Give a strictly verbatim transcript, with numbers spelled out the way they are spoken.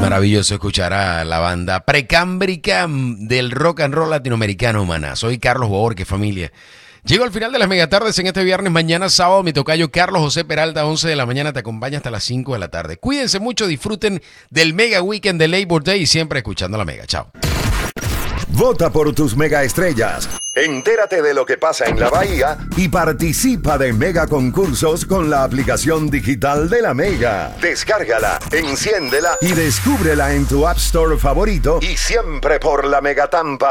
Maravilloso escuchar a la banda precámbrica del rock and roll latinoamericano, maná. Soy Carlos Borges, familia. Llego al final de las megatardes en este viernes. Mañana sábado mi tocayo Carlos José Peralta, once de la mañana, te acompaña hasta las cinco de la tarde. Cuídense mucho, disfruten del Mega Weekend de Labor Day y siempre escuchando la Mega. Chao. Vota por tus mega estrellas. Entérate de lo que pasa en la Bahía y participa de mega concursos con la aplicación digital de la Mega. Descárgala, enciéndela y descúbrela en tu App Store favorito y siempre por la Mega Tampa.